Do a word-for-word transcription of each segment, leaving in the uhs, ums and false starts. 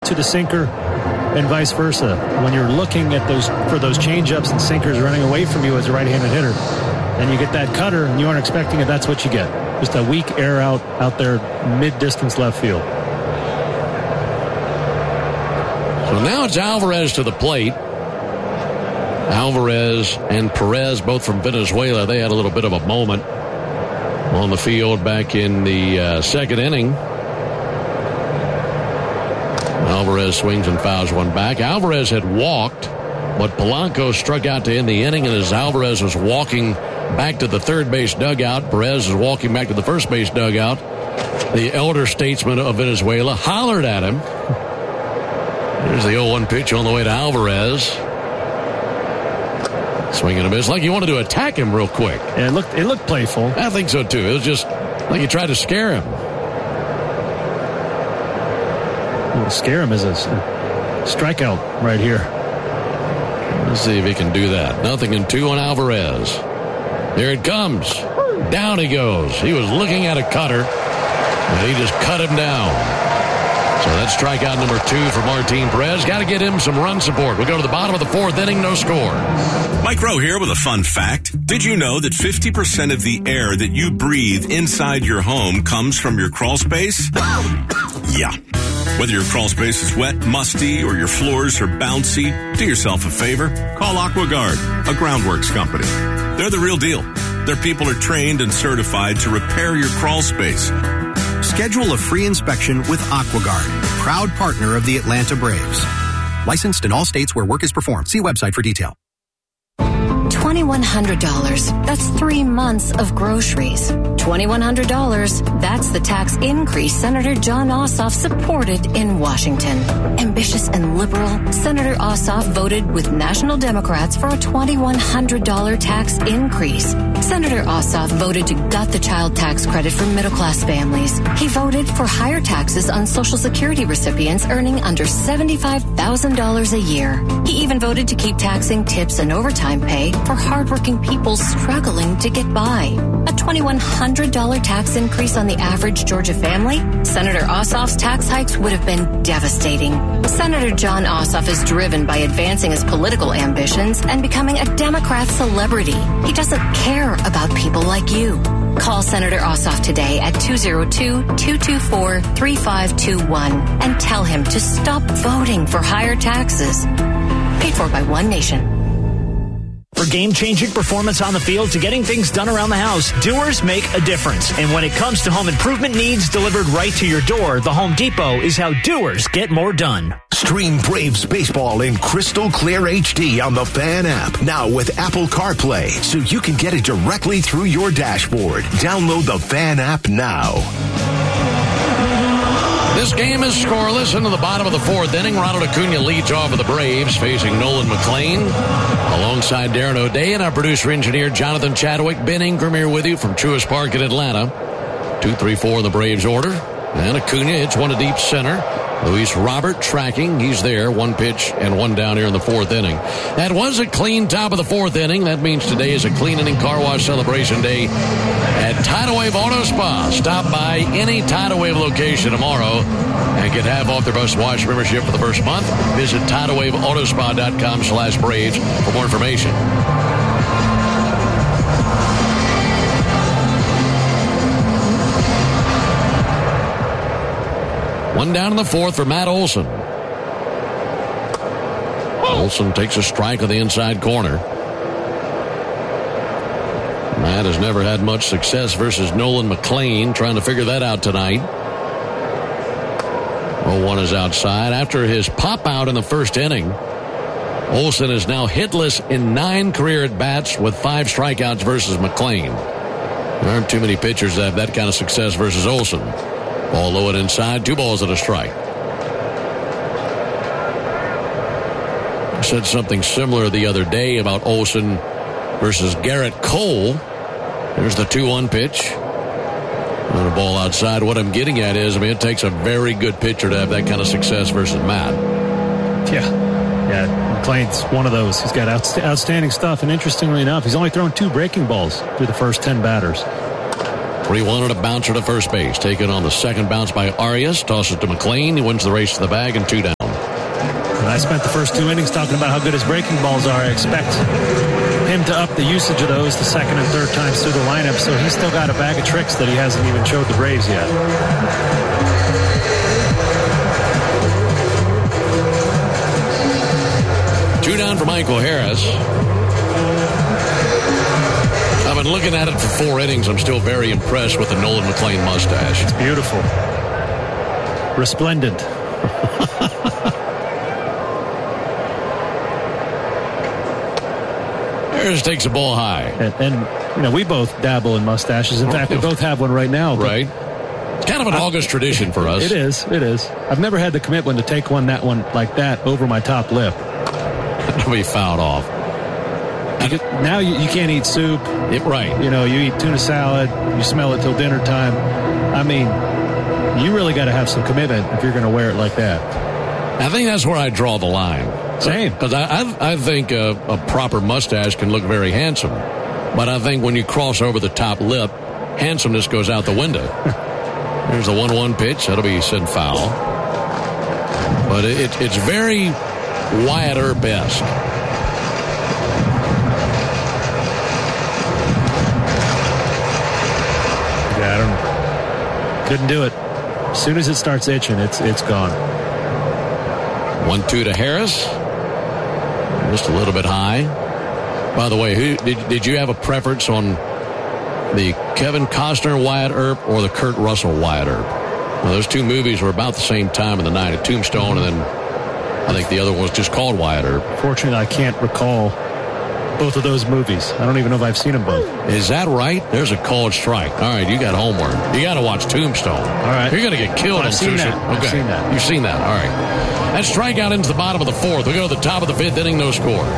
to the sinker and vice versa. When you're looking at those for those changeups and sinkers running away from you as a right-handed hitter, and you get that cutter and you aren't expecting it, that's what you get. Just a weak air out out there mid-distance left field. So now it's Alvarez to the plate. Alvarez and Perez, both from Venezuela, they had a little bit of a moment on the field back in the uh, second inning. Alvarez swings and fouls one back. Alvarez had walked, but Polanco struck out to end the inning, and as Alvarez was walking back to the third base dugout, Perez was walking back to the first base dugout, the elder statesman of Venezuela hollered at him. There's the oh one pitch on the way to Alvarez. Swinging a miss, like you wanted to attack him real quick. Yeah, it looked it looked playful. I think so too. It was just like you tried to scare him. Well, scare him is a strikeout right here. Let's see if he can do that. Nothing in two on Alvarez. Here it comes. Down he goes. He was looking at a cutter, and he just cut him down. So that's strikeout number two for Martin Perez. Got to get him some run support. We'll go to the bottom of the fourth inning, no score. Mike Rowe here with a fun fact. Did you know that fifty percent of the air that you breathe inside your home comes from your crawl space? Yeah. Whether your crawl space is wet, musty, or your floors are bouncy, do yourself a favor. Call AquaGuard, a groundworks company. They're the real deal. Their people are trained and certified to repair your crawl space. Schedule a free inspection with AquaGuard, proud partner of the Atlanta Braves. Licensed in all states where work is performed. See website for detail. twenty-one hundred dollars. That's three months of groceries. twenty-one hundred dollars. That's the tax increase Senator Jon Ossoff supported in Washington. Ambitious and liberal, Senator Ossoff voted with national Democrats for a twenty-one hundred dollars tax increase. Senator Ossoff voted to gut the child tax credit for middle-class families. He voted for higher taxes on Social Security recipients earning under seventy-five thousand dollars a year. He even voted to keep taxing tips and overtime pay for hardworking people struggling to get by. A twenty-one hundred dollars tax increase on the average Georgia family? Senator Ossoff's tax hikes would have been devastating. Senator Jon Ossoff is driven by advancing his political ambitions and becoming a Democrat celebrity. He doesn't care about people like you. Call Senator Ossoff today at two oh two, two two four, three five two one and tell him to stop voting for higher taxes. Paid for by One Nation. For game-changing performance on the field to getting things done around the house, doers make a difference. And when it comes to home improvement needs delivered right to your door, the Home Depot is how doers get more done. Stream Braves baseball in crystal clear H D on the Fan app. Now with Apple CarPlay, so you can get it directly through your dashboard. Download the Fan app now. This game is scoreless into the bottom of the fourth inning. Ronald Acuna leads off of the Braves, facing Nolan McLean. Alongside Darren O'Day and our producer-engineer Jonathan Chadwick. Ben Ingram here with you from Truist Park in Atlanta. two three four in the Braves order. And Acuna hits one to deep center. Luis Robert tracking. He's there. One pitch and one down here in the fourth inning. That was a clean top of the fourth inning. That means today is a clean inning car wash celebration day at Tidal Wave Auto Spa. Stop by any Tidal Wave location tomorrow and get half off their bus wash membership for the first month. Visit tidal wave auto spa dot com slash Braves for more information. One down in the fourth for Matt Olson. Olson takes a strike on the inside corner. Matt has never had much success versus Nolan McLean. Trying to figure that out tonight. oh one is outside. After his pop out in the first inning, Olson is now hitless in nine career at-bats with five strikeouts versus McLean. There aren't too many pitchers that have that kind of success versus Olson. Ball low and inside, two balls and a strike. I said something similar the other day about Olson versus Garrett Cole. There's the two one pitch. And a ball outside. What I'm getting at is, I mean, it takes a very good pitcher to have that kind of success versus Matt. Yeah. Yeah, McLean's one of those. He's got outst- outstanding stuff, and interestingly enough, he's only thrown two breaking balls through the first ten batters. three one and a bouncer to first base. Taken on the second bounce by Arias. Tosses to McLean. He wins the race to the bag and two down. And I spent the first two innings talking about how good his breaking balls are. I expect him to up the usage of those the second and third times through the lineup, so he's still got a bag of tricks that he hasn't even showed the Braves yet. Two down for Michael Harris. I've been looking at it for four innings. I'm still very impressed with the Nolan McLean mustache. It's beautiful. Resplendent. Harris takes a ball high. And, and, you know, we both dabble in mustaches. In fact, we both have one right now. Right. It's kind of an I, August tradition for us. It is. It is. I've never had the commitment to take one that one like that over my top lip. It'll be fouled off. You get, now you, you can't eat soup. It, right. You know, you eat tuna salad. You smell it till dinner time. I mean, you really got to have some commitment if you're going to wear it like that. I think that's where I draw the line. Same. Because I, I, I think a, a proper mustache can look very handsome. But I think when you cross over the top lip, handsomeness goes out the window. There's the one one pitch. That'll be sent foul. But it, it, it's very Wyatt Earp-esque. Yeah, I don't couldn't do it. As soon as it starts itching, it's it's gone. one two to Harris. Just a little bit high. By the way, who did, did you have a preference on the Kevin Costner Wyatt Earp or the Kurt Russell Wyatt Earp? Well, those two movies were about the same time in the night, at Tombstone, and then I think the other one was just called Wyatt Earp. Fortunately, I can't recall both of those movies. I don't even know if I've seen them both. Is that right? There's a called strike. All right, you got homework. You got to watch Tombstone. All right. You're going to get killed. I've on seen Tombstone. that. Okay. I've seen that. You've seen that. All right. That strikeout into the bottom of the fourth. We go to the top of the fifth inning, no score.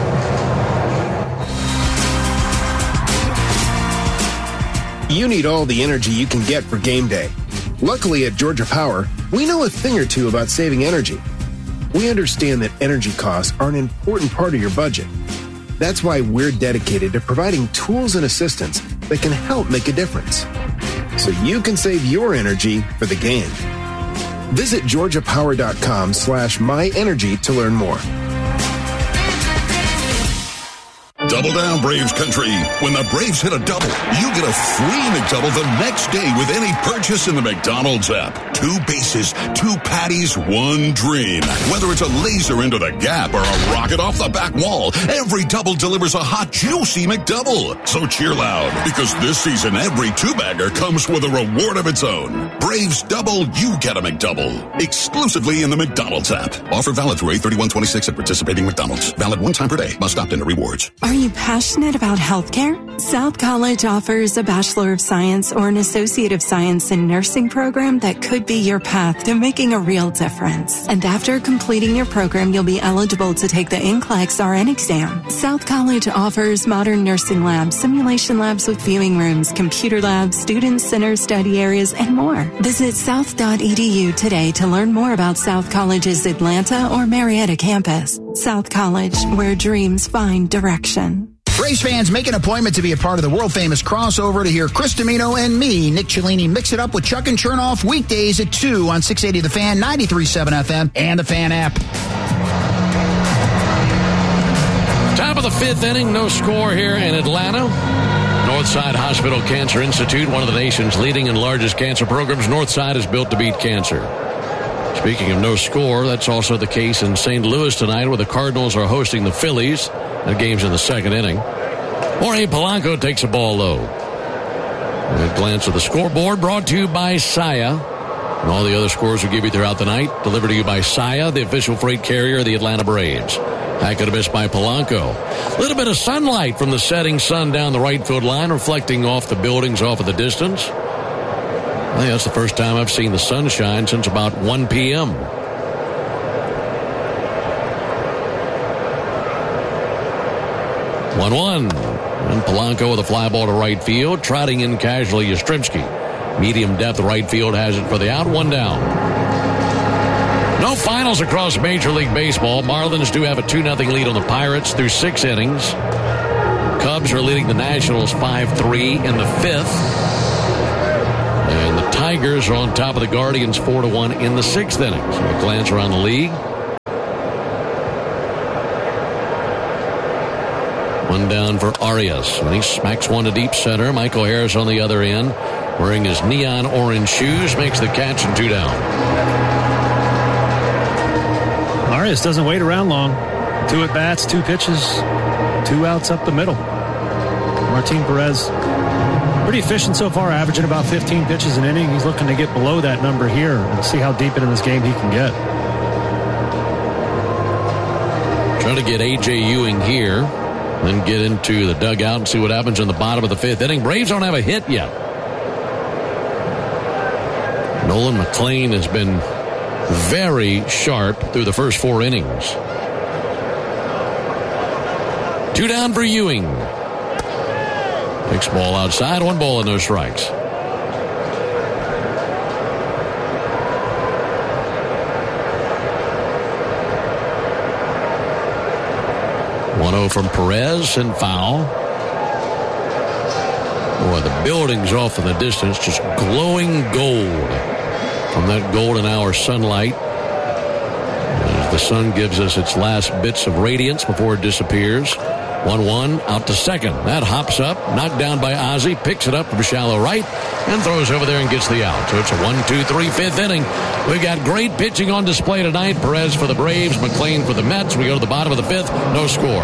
You need all the energy you can get for game day. Luckily at Georgia Power, we know a thing or two about saving energy. We understand that energy costs are an important part of your budget. That's why we're dedicated to providing tools and assistance that can help make a difference, so you can save your energy for the game. Visit georgiapower.com slash myenergy to learn more. Double down, Braves country. When the Braves hit a double, you get a free McDouble the next day with any purchase in the McDonald's app. Two bases, two patties, one dream. Whether it's a laser into the gap or a rocket off the back wall, every double delivers a hot, juicy McDouble. So cheer loud, because this season every two-bagger comes with a reward of its own. Braves double, you get a McDouble. Exclusively in the McDonald's app. Offer valid through eight thirty-one twenty-six at participating McDonald's. Valid one time per day. Must opt into rewards. Are you passionate about healthcare? South College offers a Bachelor of Science or an Associate of Science in Nursing program that could be your path to making a real difference. And after completing your program, you'll be eligible to take the N C L E X R N exam. South College offers modern nursing labs, simulation labs with viewing rooms, computer labs, student center study areas, and more. Visit south dot e d u today to learn more about South College's Atlanta or Marietta campus. South College, where dreams find direction. Braves fans, make an appointment to be a part of the world-famous crossover to hear Chris Domino and me, Nick Cellini, mix it up with Chuck and Chernoff weekdays at two on six eighty The Fan, ninety-three point seven F M, and the Fan app. Top of the fifth inning, no score here in Atlanta. Northside Hospital Cancer Institute, one of the nation's leading and largest cancer programs. Northside is built to beat cancer. Speaking of no score, that's also the case in Saint Louis tonight, where the Cardinals are hosting the Phillies. That game's in the second inning. Jorge Polanco takes a ball low. A glance at the scoreboard, brought to you by Saia. And all the other scores we'll give you throughout the night, delivered to you by Saia, the official freight carrier of the Atlanta Braves. Back at a miss by Polanco. A little bit of sunlight from the setting sun down the right field line, reflecting off the buildings off of the distance. I think that's the first time I've seen the sunshine since about one p.m. one one. And Polanco with a fly ball to right field. Trotting in casually Yastrzemski. Medium depth right field has it for the out. One down. No finals across Major League Baseball. Marlins do have a two nothing lead on the Pirates through six innings. Cubs are leading the Nationals five three in the fifth. And the Tigers are on top of the Guardians four to one in the sixth inning. So a glance around the league. One down for Arias. And he smacks one to deep center. Michael Harris on the other end, wearing his neon orange shoes, makes the catch and two down. Arias doesn't wait around long. Two at bats, two pitches, two outs up the middle. Martin Perez, pretty efficient so far, averaging about fifteen pitches an inning. He's looking to get below that number here and see how deep into this game he can get. Trying to get A J Ewing here, then get into the dugout and see what happens in the bottom of the fifth inning. Braves don't have a hit yet. Nolan McLean has been very sharp through the first four innings. Two down for Ewing. Takes ball outside, one ball and no strikes. one oh from Perez and foul. Boy, the buildings off in the distance just glowing gold from that golden hour sunlight. As the sun gives us its last bits of radiance before it disappears. one one out to second. That hops up, knocked down by Ozzie, picks it up from shallow right, and throws over there and gets the out. So it's a one two three fifth inning. We've got great pitching on display tonight. Perez for the Braves, McLean for the Mets. We go to the bottom of the fifth, no score.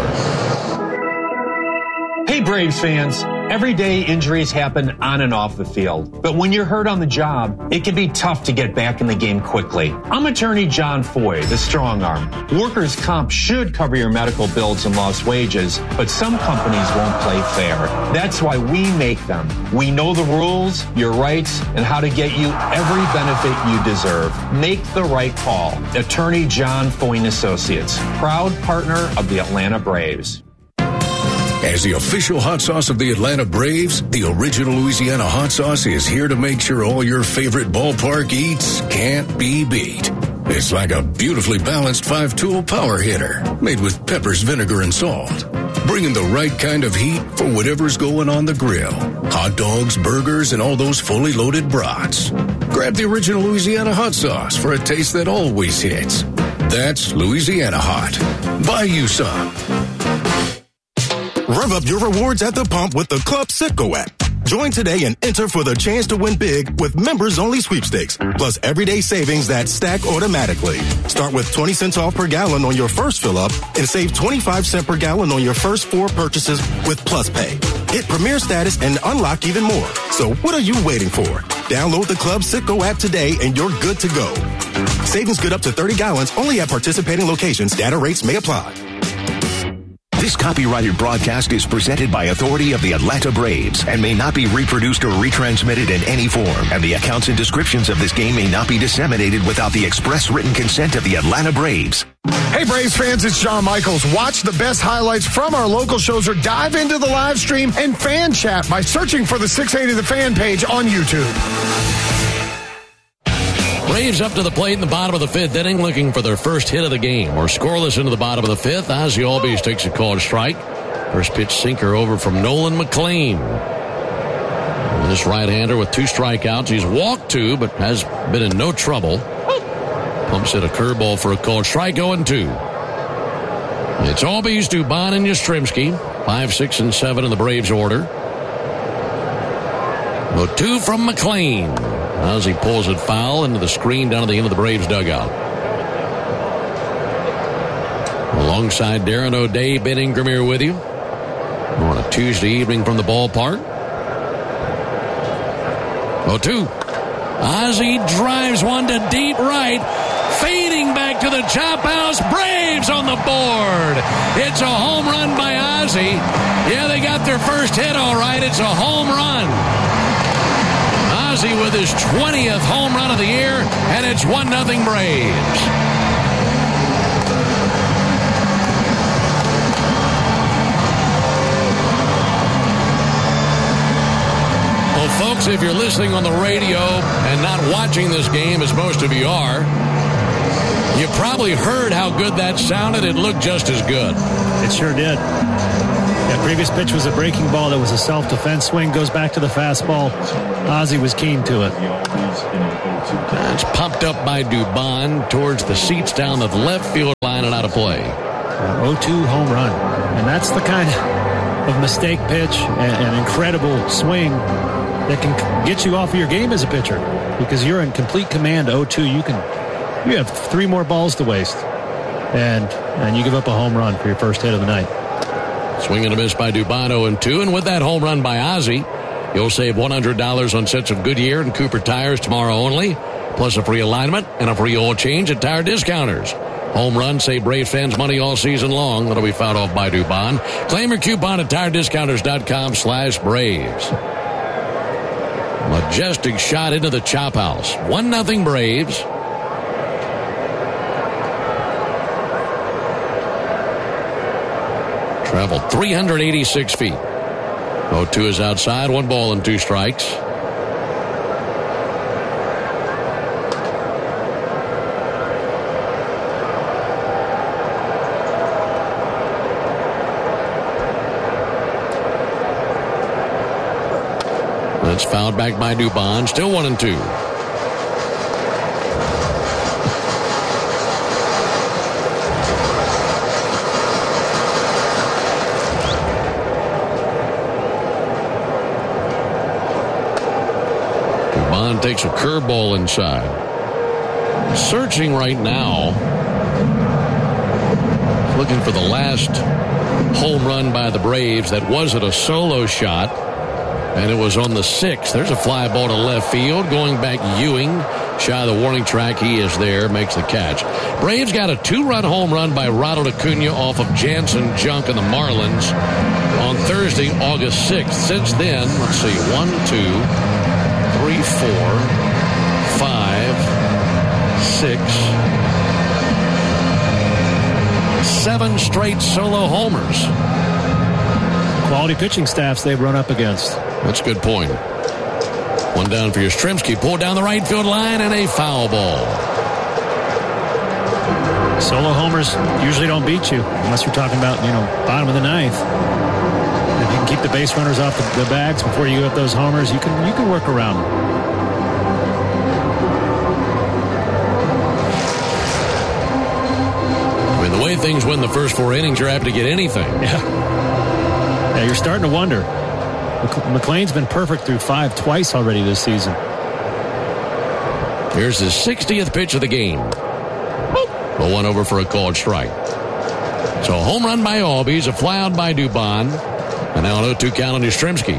Hey, Braves fans. Every day injuries happen on and off the field. But when you're hurt on the job, it can be tough to get back in the game quickly. I'm attorney John Foy, the strong arm. Workers' comp should cover your medical bills and lost wages, but some companies won't play fair. That's why we make them. We know the rules, your rights, and how to get you every benefit you deserve. Make the right call. Attorney John Foy and Associates, proud partner of the Atlanta Braves. As the official hot sauce of the Atlanta Braves, the original Louisiana hot sauce is here to make sure all your favorite ballpark eats can't be beat. It's like a beautifully balanced five-tool power hitter made with peppers, vinegar, and salt. Bringing the right kind of heat for whatever's going on the grill. Hot dogs, burgers, and all those fully loaded brats. Grab the original Louisiana hot sauce for a taste that always hits. That's Louisiana Hot. Buy you some. Rev up your rewards at the pump with the Club Citgo app. Join today and enter for the chance to win big with members-only sweepstakes, plus everyday savings that stack automatically. Start with twenty cents off per gallon on your first fill-up and save twenty-five cents per gallon on your first four purchases with Plus Pay. Hit Premier status and unlock even more. So what are you waiting for? Download the Club Citgo app today and you're good to go. Savings good up to thirty gallons only at participating locations. Data rates may apply. This copyrighted broadcast is presented by authority of the Atlanta Braves and may not be reproduced or retransmitted in any form. And the accounts and descriptions of this game may not be disseminated without the express written consent of the Atlanta Braves. Hey, Braves fans, it's John Michaels. Watch the best highlights from our local shows or dive into the live stream and fan chat by searching for the six eighty The Fan page on YouTube. Braves up to the plate in the bottom of the fifth inning, looking for their first hit of the game. We're scoreless into the bottom of the fifth. Ozzie Albies takes a called strike. First pitch sinker over from Nolan McLean. And this right-hander with two strikeouts. He's walked two, but has been in no trouble. Pumps it a curveball for a called strike, oh and two. It's Albies, Dubon, and Yastrzemski. Five, six, and seven in the Braves order. The two from McLean. Ozzie pulls it foul into the screen down at the end of the Braves dugout. Alongside Darren O'Day, Ben Ingram here with you on a Tuesday evening from the ballpark. oh two. Ozzie drives one to deep right. Fading back to the chop house. Braves on the board. It's a home run by Ozzie. Yeah, they got their first hit all right. It's a home run. Ozzie with his twentieth home run of the year, and it's one nothing Braves. Well, folks, if you're listening on the radio and not watching this game, as most of you are, you probably heard how good that sounded. It looked just as good. It sure did. That previous pitch was a breaking ball that was a self-defense swing. Goes back to the fastball. Ozzie was keen to it. It's pumped up by Dubon towards the seats down the left field line and out of play. oh two home run. And that's the kind of, of mistake pitch and an incredible swing that can get you off of your game as a pitcher because you're in complete command. oh two, you can you have three more balls to waste, and and you give up a home run for your first hit of the night. Swing and a miss by Dubon, oh and two, and with that home run by Ozzie, you'll save one hundred dollars on sets of Goodyear and Cooper tires tomorrow only, plus a free alignment and a free oil change at Tire Discounters. Home run, save Braves fans money all season long. That'll be fouled off by Dubon. Claim your coupon at tire discounters dot com slash Braves. Majestic shot into the chop house. one nothing Braves. Traveled three hundred eighty-six feet. oh two is outside. One ball and two strikes. That's fouled back by Dubon. Still one and two. Dubon takes a curveball inside. Searching right now. Looking for the last home run by the Braves that wasn't a solo shot. And it was on the sixth. There's a fly ball to left field. Going back, Ewing. Shy of the warning track. He is there. Makes the catch. Braves got a two-run home run by Ronald Acuna off of Jansen Junk and the Marlins on Thursday, August sixth. Since then, let's see, one, two, three, four, five, six, seven straight solo homers. Quality pitching staffs they've run up against. That's a good point. One down for Yastrzemski. Pulled down the right field line and a foul ball. Solo homers usually don't beat you unless you're talking about, you know, bottom of the ninth. If you can keep the base runners off the, the bags before you give up those homers, you can you can work around them. I mean, the way things win the first four innings, you're apt to get anything. Yeah. Yeah, you're starting to wonder. McLean's been perfect through five twice already this season. Here's the sixtieth pitch of the game. The one over for a called strike. So a home run by Albies, a fly out by Dubon, and now an oh two count on Yastrzemski.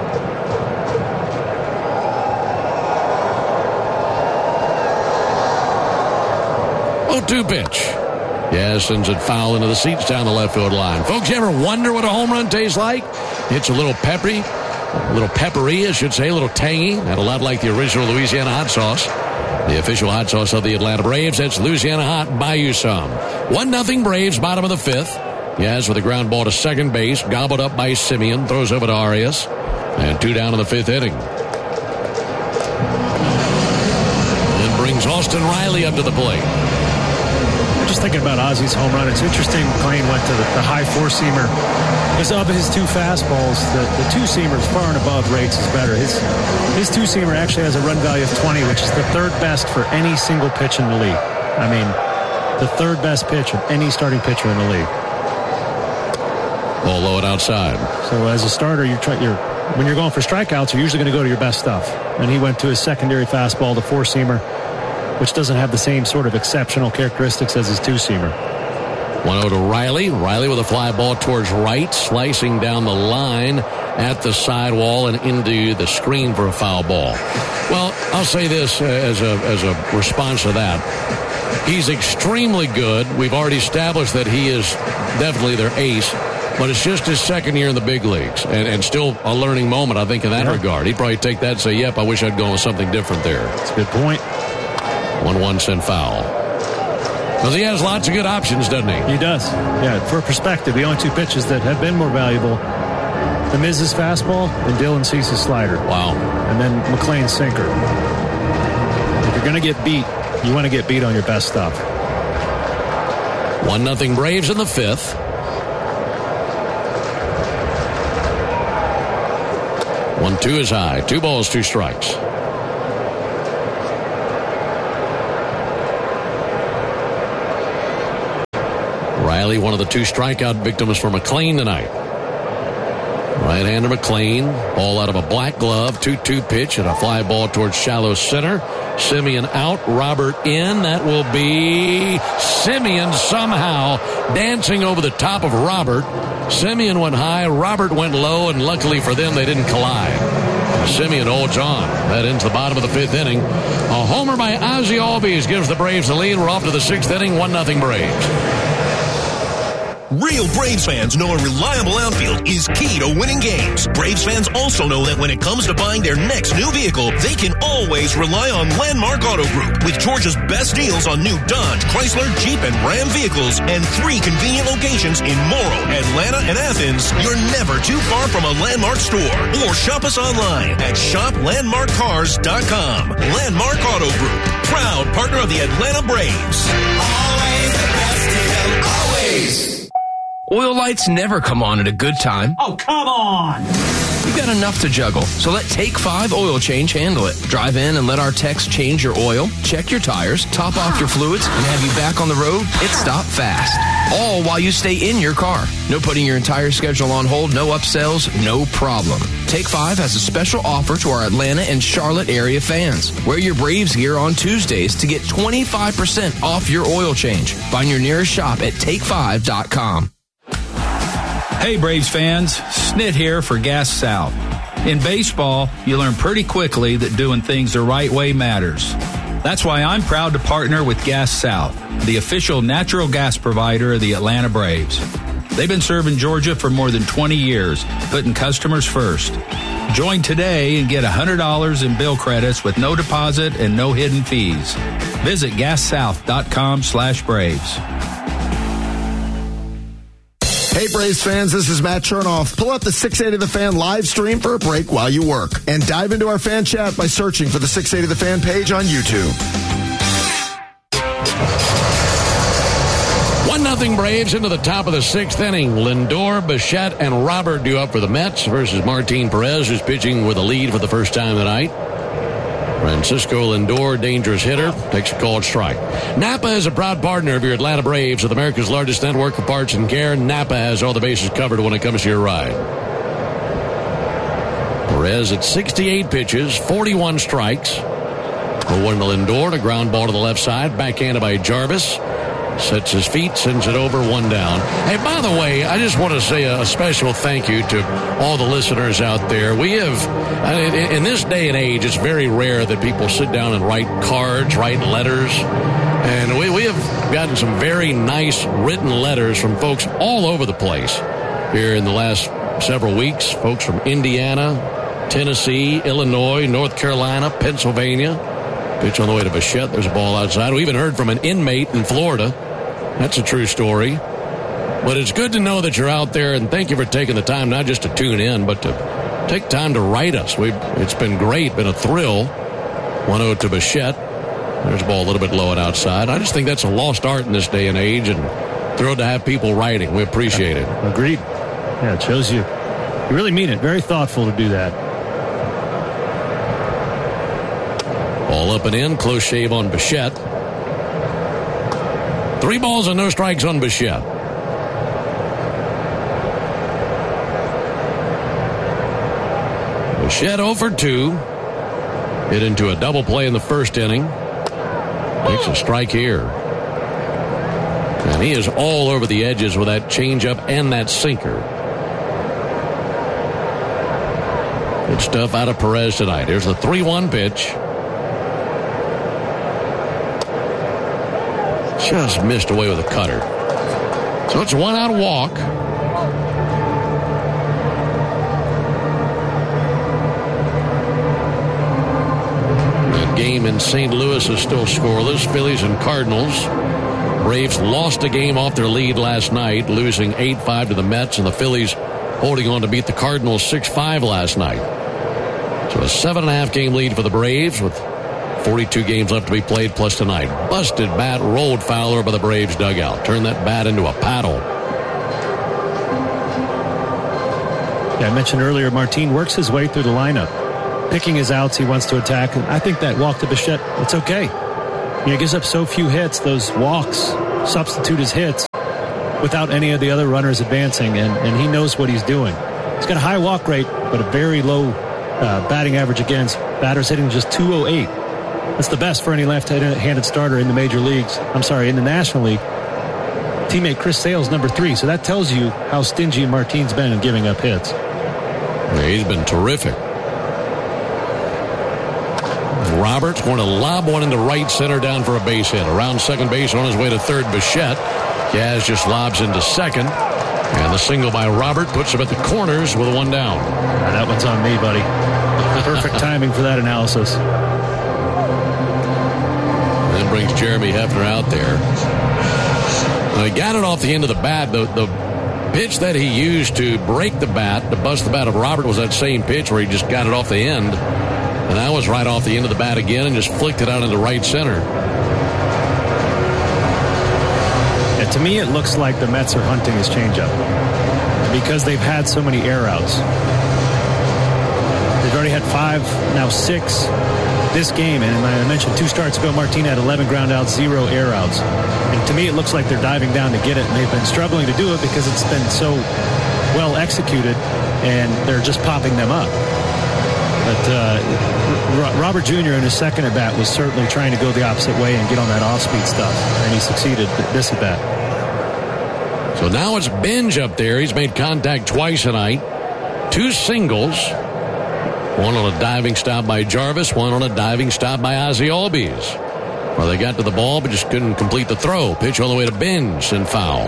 oh two pitch. Yeah, sends it foul into the seats down the left field line. Folks, you ever wonder what a home run tastes like? It's a little peppery, a little peppery, I should say, a little tangy, and a lot like the original Louisiana hot sauce. The official hot sauce of the Atlanta Braves. That's Louisiana Hot. Buy you some. one nothing Braves, bottom of the fifth. Yes, with a ground ball to second base, gobbled up by Simeon, throws over to Arias, and two down in the fifth inning. And brings Austin Riley up to the plate. Just thinking about Ozzie's home run, it's interesting McLean went to the, the high four-seamer. Because of his two fastballs, the, the two-seamers far and above rates is better. His his two-seamer actually has a run value of twenty, which is the third best for any single pitch in the league. I mean, the third best pitch of any starting pitcher in the league. Ball low and outside. So as a starter, you're, try, you're when you're going for strikeouts, you're usually going to go to your best stuff. And he went to his secondary fastball, the four-seamer, which doesn't have the same sort of exceptional characteristics as his two-seamer. one oh to Riley. Riley with a fly ball towards right, slicing down the line at the sidewall and into the screen for a foul ball. Well, I'll say this as a as a response to that. He's extremely good. We've already established that he is definitely their ace, but it's just his second year in the big leagues, and, and still a learning moment, I think, in that yeah. regard. He'd probably take that and say, yep, I wish I'd gone with something different there. That's a good point. one one sent foul. Because he has lots of good options, doesn't he? He does. Yeah, for perspective, the only two pitches that have been more valuable, the Miz's fastball and Dylan Cease's slider. Wow. And then McLean's sinker. If you're going to get beat, you want to get beat on your best stuff. one nothing Braves in the fifth. one two is high. Two balls, two strikes. Riley, one of the two strikeout victims for McLean tonight. Right-hander McLean. Ball out of a black glove. two two pitch and a fly ball towards shallow center. Simeon out. Robert in. That will be Simeon somehow dancing over the top of Robert. Simeon went high. Robert went low, and luckily for them, they didn't collide. Simeon holds on. That ends the bottom of the fifth inning. A homer by Ozzie Albies gives the Braves the lead. We're off to the sixth inning. one nothing Braves. Real Braves fans know a reliable outfield is key to winning games. Braves fans also know that when it comes to buying their next new vehicle, they can always rely on Landmark Auto Group. With Georgia's best deals on new Dodge, Chrysler, Jeep, and Ram vehicles, and three convenient locations in Morrow, Atlanta, and Athens, you're never too far from a Landmark store. Or shop us online at shop landmark cars dot com. Landmark Auto Group, proud partner of the Atlanta Braves. Always the best deal, always. Oil lights never come on at a good time. Oh, come on! You've got enough to juggle, so let Take five Oil Change handle it. Drive in and let our techs change your oil, check your tires, top off your fluids, and have you back on the road. It's stop fast. All while you stay in your car. No putting your entire schedule on hold, no upsells, no problem. Take five has a special offer to our Atlanta and Charlotte area fans. Wear your Braves gear on Tuesdays to get twenty-five percent off your oil change. Find your nearest shop at take five dot com. Hey Braves fans, Snit here for Gas South. In baseball, you learn pretty quickly that doing things the right way matters. That's why I'm proud to partner with Gas South, the official natural gas provider of the Atlanta Braves. They've been serving Georgia for more than twenty years, putting customers first. Join today and get one hundred dollars in bill credits with no deposit and no hidden fees. Visit gas south dot com slash Braves. Hey, Braves fans, this is Matt Chernoff. Pull up the six eighty The Fan live stream for a break while you work. And dive into our fan chat by searching for the six eighty The Fan page on YouTube. one nothing Braves into the top of the sixth inning. Lindor, Bichette, and Robert due up for the Mets versus Martin Perez, who's pitching with a lead for the first time tonight. Francisco Lindor, dangerous hitter, takes a called strike. Napa is a proud partner of your Atlanta Braves with America's largest network of parts and care. Napa has all the bases covered when it comes to your ride. Perez at sixty-eight pitches, forty-one strikes. For one to Lindor, a ground ball to the left side, backhanded by Jarvis. Sets his feet, sends it over, one down. Hey, by the way, I just want to say a special thank you to all the listeners out there. We have, in this day and age, it's very rare that people sit down and write cards, write letters. And we, we have gotten some very nice written letters from folks all over the place here in the last several weeks. Folks from Indiana, Tennessee, Illinois, North Carolina, Pennsylvania. Pitch on the way to Bichette. There's a ball outside. We even heard from an inmate in Florida. That's a true story. But it's good to know that you're out there, and thank you for taking the time not just to tune in, but to take time to write us. We've, it's been great, been a thrill. one oh to Bichette. There's a ball a little bit low and outside. I just think that's a lost art in this day and age, and thrilled to have people writing. We appreciate it. Agreed. Yeah, it shows you, you really mean it. Very thoughtful to do that. Ball up and in, close shave on Bichette. Three balls and no strikes on Bichette. Bichette oh for two. Hit into a double play in the first inning. Takes a strike here. And he is all over the edges with that changeup and that sinker. Good stuff out of Perez tonight. Here's the three one pitch. Just missed away with a cutter. So it's one out walk. The game in Saint Louis is still scoreless. Phillies and Cardinals. Braves lost a game off their lead last night, losing eight five to the Mets, and the Phillies holding on to beat the Cardinals six five last night. So a seven and a half game lead for the Braves with forty-two games left to be played plus tonight. Busted bat rolled foul over by the Braves dugout. Turned that bat into a paddle. Yeah, I mentioned earlier, Martin works his way through the lineup. Picking his outs, he wants to attack. And I think that walk to Bichette, it's okay. You know, he gives up so few hits. Those walks substitute his hits without any of the other runners advancing, and, and he knows what he's doing. He's got a high walk rate, but a very low uh, batting average against. Batters hitting just two oh eight. That's the best for any left-handed starter in the major leagues. I'm sorry, in the National League. Teammate Chris Sale's number three, so that tells you how stingy Martine's been in giving up hits. Yeah, he's been terrific. Roberts going to lob one into right center down for a base hit. Around second base on his way to third, Bichette. Gaz just lobs into second. And the single by Robert puts him at the corners with one down. Yeah, that one's on me, buddy. Perfect timing for that analysis. Then brings Jeremy Hefner out there. Well, he got it off the end of the bat. The, the pitch that he used to break the bat, to bust the bat of Robert, was that same pitch where he just got it off the end. And that was right off the end of the bat again and just flicked it out into right center. Yeah, to me, it looks like the Mets are hunting his changeup because they've had so many air outs. They've already had five, now six this game. And I mentioned two starts ago, Martine had eleven ground outs, zero air outs. And to me, it looks like they're diving down to get it. And they've been struggling to do it because it's been so well executed, and they're just popping them up. But uh, Robert Junior in his second at-bat was certainly trying to go the opposite way and get on that off-speed stuff. And he succeeded this at-bat. So now it's Binge up there. He's made contact twice tonight. Two singles. One on a diving stop by Jarvis, one on a diving stop by Ozzie Albies. Well, they got to the ball but just couldn't complete the throw. Pitch on the way to Binge and foul.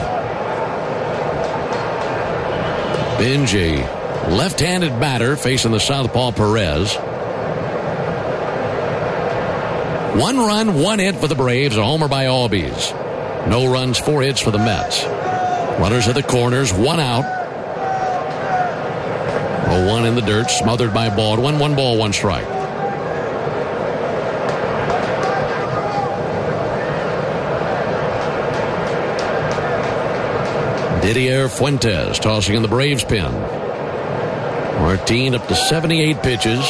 Binge, a left-handed batter facing the southpaw Perez. One run, one hit for the Braves. A homer by Albies. No runs, four hits for the Mets. Runners at the corners, one out. oh one in the dirt, smothered by Baldwin. One ball, one strike. Didier Fuentes tossing in the Braves pen. Martine up to seventy-eight pitches.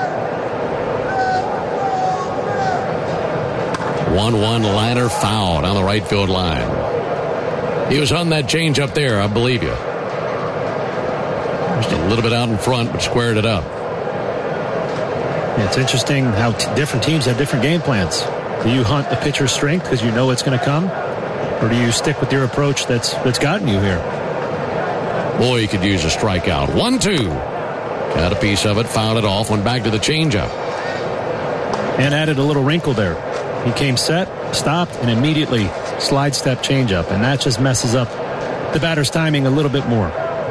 one one liner foul down the right field line. He was on that change up there, I believe you. Just a little bit out in front, but squared it up. Yeah, it's interesting how t- different teams have different game plans. Do you hunt the pitcher's strength because you know it's going to come? Or do you stick with your approach that's that's gotten you here? Boy, you could use a strikeout. one two. Got a piece of it, fouled it off, went back to the changeup. And added a little wrinkle there. He came set, stopped, and immediately slide step changeup. And that just messes up the batter's timing a little bit more.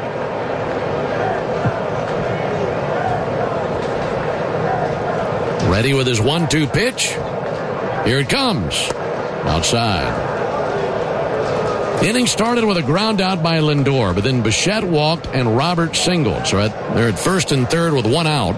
Ready with his one two pitch. Here it comes. Outside. Inning started with a ground out by Lindor, but then Bichette walked and Robert singled. So at, they're at first and third with one out.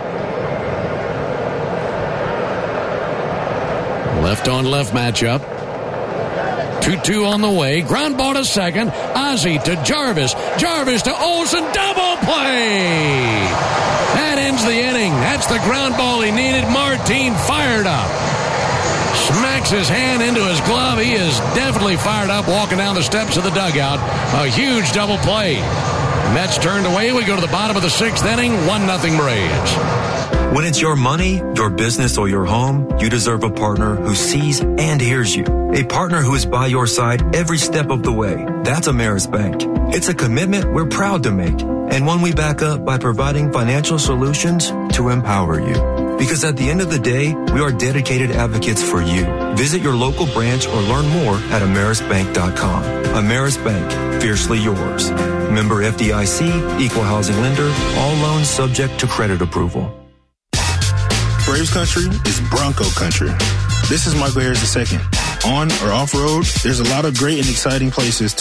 Left on left matchup. two two on the way. Ground ball to second. Ozzie to Jarvis. Jarvis to Olsen. Double play. That ends the inning. That's the ground ball he needed. Martine fired up. Smacks his hand into his glove. He is definitely fired up walking down the steps of the dugout. A huge double play. Mets turned away. We go to the bottom of the sixth inning. one nothing Braves. When it's your money, your business, or your home, you deserve a partner who sees and hears you. A partner who is by your side every step of the way. That's Ameris Bank. It's a commitment we're proud to make, and one we back up by providing financial solutions to empower you. Because at the end of the day, we are dedicated advocates for you. Visit your local branch or learn more at ameris bank dot com. Ameris Bank, fiercely yours. Member F D I C, equal housing lender, all loans subject to credit approval. Braves country is Bronco country. This is Michael Harris the second. On or off road, there's a lot of great and exciting places to